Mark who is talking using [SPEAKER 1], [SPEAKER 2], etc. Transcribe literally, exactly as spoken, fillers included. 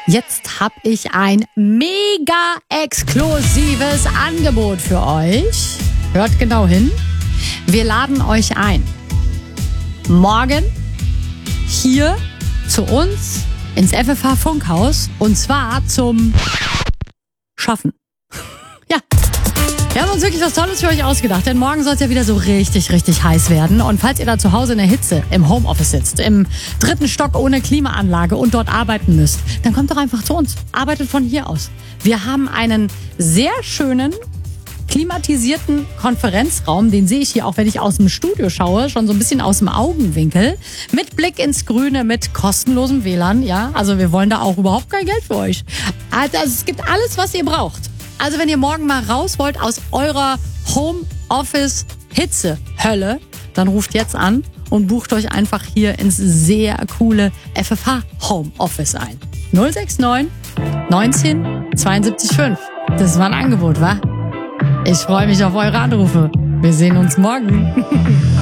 [SPEAKER 1] Jetzt habe ich ein mega exklusives Angebot für euch. Hört genau hin. Wir laden euch ein. Morgen hier zu uns ins F F H-Funkhaus und zwar zum Schaffen. Ja. Wir haben uns wirklich was Tolles für euch ausgedacht, denn morgen soll es ja wieder so richtig, richtig heiß werden. Und falls ihr da zu Hause in der Hitze im Homeoffice sitzt, im dritten Stock ohne Klimaanlage und dort arbeiten müsst, dann kommt doch einfach zu uns. Arbeitet von hier aus. Wir haben einen sehr schönen, klimatisierten Konferenzraum, den sehe ich hier auch, wenn ich aus dem Studio schaue, schon so ein bisschen aus dem Augenwinkel, mit Blick ins Grüne, mit kostenlosem W L A N, ja, also wir wollen da auch überhaupt kein Geld für euch. Also es gibt alles, was ihr braucht. Also wenn ihr morgen mal raus wollt aus eurer Homeoffice-Hitze-Hölle, dann ruft jetzt an und bucht euch einfach hier ins sehr coole F F H-Homeoffice ein. null sechs neun neunzehn zweiundsiebzig fünf. Das war ein Angebot, wa? Ich freue mich auf eure Anrufe. Wir sehen uns morgen.